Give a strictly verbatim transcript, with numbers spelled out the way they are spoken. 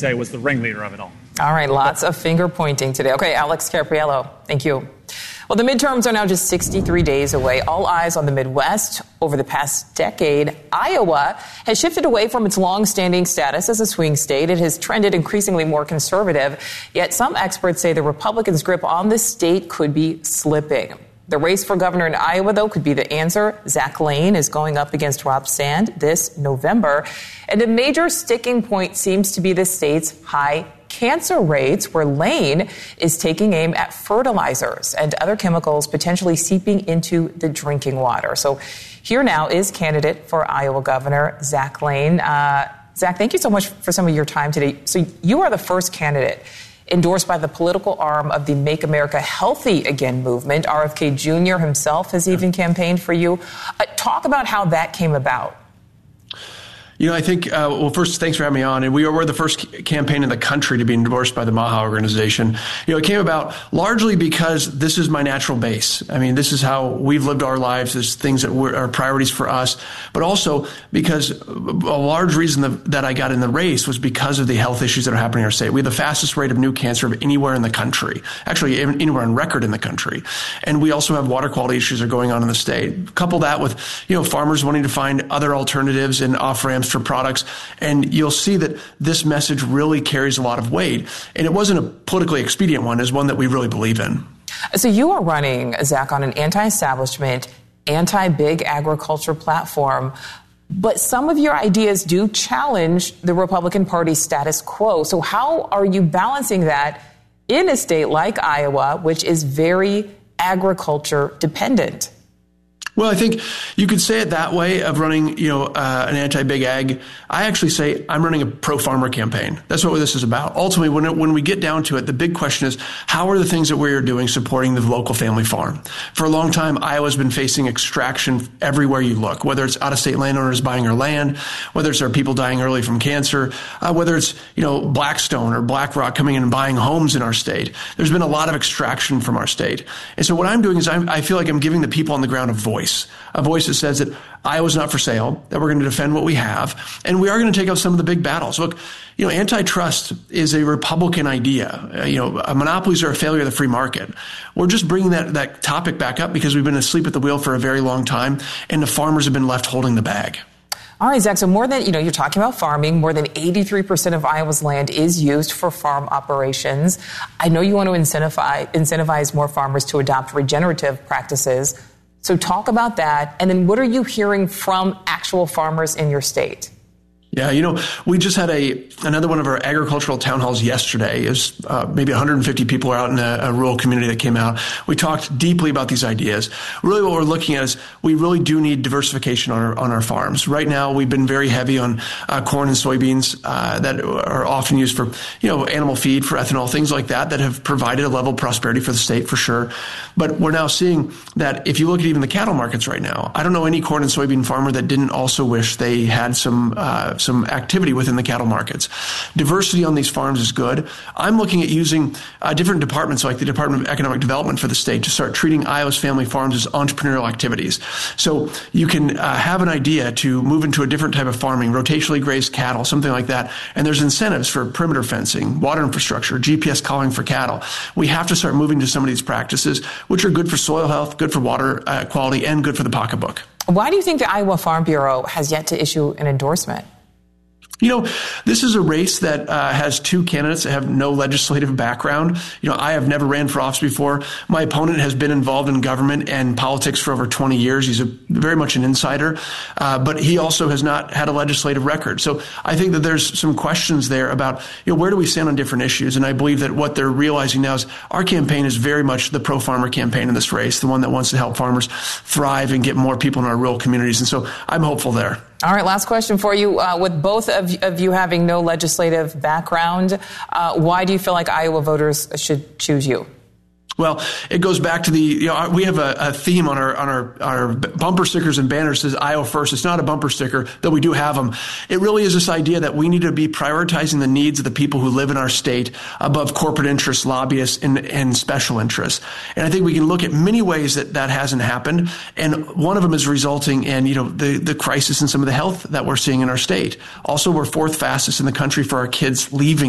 say was the ringleader of it all. All right, lots of finger pointing today. Okay, Alex Capriello, thank you. Well, the midterms are now just sixty-three days away. All eyes on the Midwest. Over the past decade, Iowa has shifted away from its long-standing status as a swing state. It has trended increasingly more conservative. Yet some experts say the Republicans' grip on the state could be slipping. The race for governor in Iowa, though, could be the answer. Zach Lane is going up against Rob Sand this November. And a major sticking point seems to be the state's high cancer rates, where Lane is taking aim at fertilizers and other chemicals potentially seeping into the drinking water. So here now is candidate for Iowa Governor Zach Lane. Uh, Zach, thank you so much for some of your time today. So you are the first candidate endorsed by the political arm of the Make America Healthy Again movement. R F K Junior himself has even campaigned for you. Uh, talk about how that came about. You know, I think, uh, well, first, thanks for having me on. And we were the first campaign in the country to be endorsed by the MAHA organization. You know, it came about largely because this is my natural base. I mean, this is how we've lived our lives. There's things that were, are priorities for us. But also because a large reason that, that I got in the race was because of the health issues that are happening in our state. We have the fastest rate of new cancer of anywhere in the country, actually anywhere on record in the country. And we also have water quality issues that are going on in the state. Couple that with, you know, farmers wanting to find other alternatives and off-ramps for products, and you'll see that this message really carries a lot of weight. And it wasn't a politically expedient one, it's one that we really believe in. So you are running, Zach, on an anti-establishment, anti-big agriculture platform, but some of your ideas do challenge the Republican Party's status quo. So how are you balancing that in a state like Iowa, which is very agriculture dependent? Well, I think you could say it that way of running, you know, uh, an anti-big ag. I actually say I'm running a pro-farmer campaign. That's what this is about. Ultimately, when it, when we get down to it, the big question is, how are the things that we're doing supporting the local family farm? For a long time, Iowa's been facing extraction everywhere you look, whether it's out-of-state landowners buying our land, whether it's our people dying early from cancer, uh, whether it's, you know, Blackstone or BlackRock coming in and buying homes in our state. There's been a lot of extraction from our state. And so what I'm doing is I'm, I feel like I'm giving the people on the ground a voice. A voice that says that Iowa's not for sale, that we're going to defend what we have, and we are going to take up some of the big battles. Look, you know, antitrust is a Republican idea. Uh, you know, monopolies are a failure of the free market. We're just bringing that, that topic back up because we've been asleep at the wheel for a very long time, and the farmers have been left holding the bag. All right, Zach, so more than, you know, you're talking about farming. More than eighty-three percent of Iowa's land is used for farm operations. I know you want to incentivize, incentivize more farmers to adopt regenerative practices. So talk about that. And then what are you hearing from actual farmers in your state? Yeah, you know, we just had a another one of our agricultural town halls yesterday. It was uh, maybe one hundred fifty people were out in a, a rural community that came out. We talked deeply about these ideas. Really what we're looking at is we really do need diversification on our, on our farms. Right now, we've been very heavy on uh, corn and soybeans uh, that are often used for, you know, animal feed, for ethanol, things like that, that have provided a level of prosperity for the state for sure. But we're now seeing that if you look at even the cattle markets right now, I don't know any corn and soybean farmer that didn't also wish they had some uh, some activity within the cattle markets. Diversity on these farms is good. I'm looking at using uh, different departments like the Department of Economic Development for the state to start treating Iowa's family farms as entrepreneurial activities. So you can uh, have an idea to move into a different type of farming, rotationally grazed cattle, something like that. And there's incentives for perimeter fencing, water infrastructure, G P S calling for cattle. We have to start moving to some of these practices, which are good for soil health, good for water uh, quality, and good for the pocketbook. Why do you think the Iowa Farm Bureau has yet to issue an endorsement? You know, this is a race that uh, has two candidates that have no legislative background. You know, I have never ran for office before. My opponent has been involved in government and politics for over twenty years. He's a, very much an insider, uh, but he also has not had a legislative record. So I think that there's some questions there about, you know, where do we stand on different issues? And I believe that what they're realizing now is our campaign is very much the pro-farmer campaign in this race, the one that wants to help farmers thrive and get more people in our rural communities. And so I'm hopeful there. All right, last question for you. Uh, with both of, of you having no legislative background, uh, why do you feel like Iowa voters should choose you? Well, it goes back to the, you know, we have a, a theme on our on our, our bumper stickers and banners that says Iowa First. It's not a bumper sticker, though we do have them. It really is this idea that we need to be prioritizing the needs of the people who live in our state above corporate interests, lobbyists, and, and special interests. And I think we can look at many ways that that hasn't happened. And one of them is resulting in, you know, the, the crisis in some of the health that we're seeing in our state. Also, we're fourth fastest in the country for our kids leaving